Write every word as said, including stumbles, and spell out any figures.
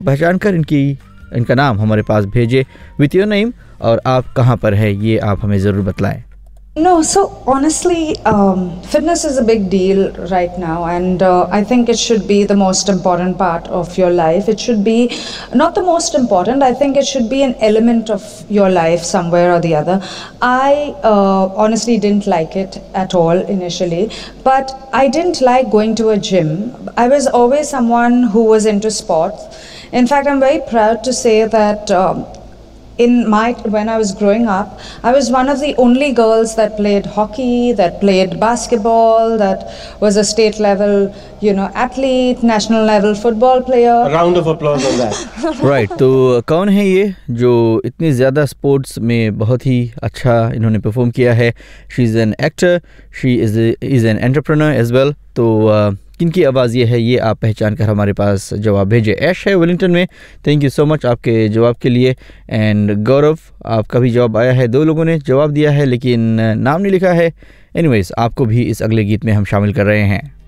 पहचान कर इनकी इनका नाम हमारे पास भेजे विथ योर नेम, और आप कहाँ पर है ये आप हमें ज़रूर बतलाएं। No, so honestly, um, fitness is a big deal right now, and uh, I think it should be the most important part of your life. It should be not the most important, I think it should be an element of your life somewhere or the other. I uh, honestly didn't like it at all initially, but I didn't like going to a gym. I was always someone who was into sports. In fact, I'm very proud to say that um, in my when I was growing up, I was one of the only girls that played hockey, that played basketball, that was a state level, you know, athlete, national level football player. A round of applause on that. Right, तो कौन है ये जो इतनी ज़्यादा sports में बहुत ही अच्छा इन्होंने परफॉर्म किया है? She is an actor, she is is an entrepreneur as well. तो uh, किनकी आवाज़ ये है, ये आप पहचान कर हमारे पास जवाब भेजे। ऐश है वेलिंगटन में, थैंक यू सो मच आपके जवाब के लिए। एंड गौरव, आपका भी जवाब आया है, दो लोगों ने जवाब दिया है लेकिन नाम नहीं लिखा है। एनीवेज, आपको भी इस अगले गीत में हम शामिल कर रहे हैं।